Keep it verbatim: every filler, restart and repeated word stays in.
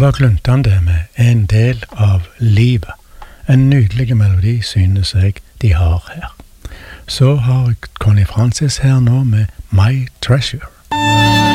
var gluntende med en del av livet. En nydelig melodi synes jeg de har her. Så har Connie Francis her nå med My Treasure.